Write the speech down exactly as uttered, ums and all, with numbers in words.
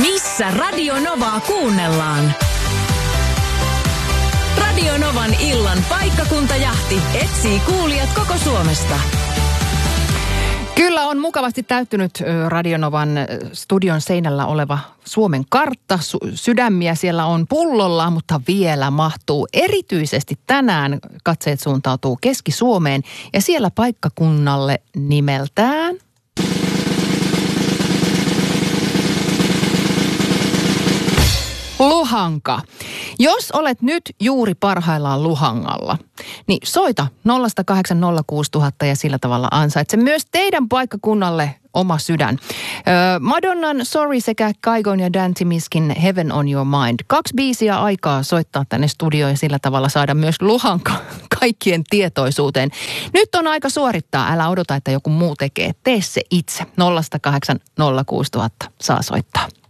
Missä Radio Novaa kuunnellaan? Radio Novan illan paikkakuntajahti etsii kuulijat koko Suomesta. Kyllä on mukavasti täyttynyt Radio Novan studion seinällä oleva Suomen kartta. Sydämiä siellä on pullolla, mutta vielä mahtuu. Erityisesti tänään katseet suuntautuu Keski-Suomeen ja siellä paikkakunnalle nimeltään Luhanka. Jos olet nyt juuri parhaillaan Luhangalla, niin soita nolla kahdeksan nolla kuusi nolla nolla nolla ja sillä tavalla ansaitse myös teidän paikkakunnalle oma sydän. Öö, Madonnan Sorry sekä Kaigon ja Dante Miskin Heaven on Your Mind. Kaksi biisiä aikaa soittaa tänne studioon ja sillä tavalla saada myös Luhanka kaikkien tietoisuuteen. Nyt on aika suorittaa. Älä odota, että joku muu tekee. Tee se itse. nolla kahdeksan nolla kuusi nolla nolla nolla saa soittaa.